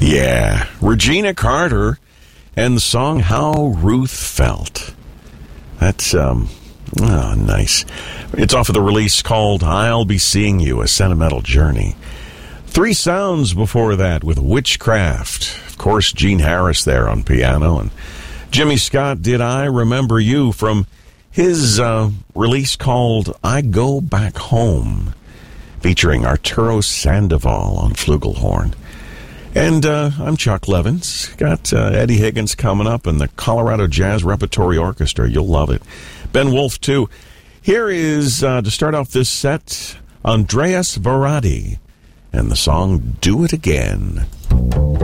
Yeah, Regina Carter and the song How Ruth Felt. That's, nice. It's off of the release called I'll Be Seeing You, A Sentimental Journey. Three Sounds before that with Witchcraft. Of course, Gene Harris there on piano. And Jimmy Scott, Did I Remember You, from his release called I Go Back Home, featuring Arturo Sandoval on flugelhorn. And I'm Chuck Levins. Got Eddie Higgins coming up and the Colorado Jazz Repertory Orchestra. You'll love it. Ben Wolf, too. Here is, to start off this set, Andreas Varadi and the song Do It Again.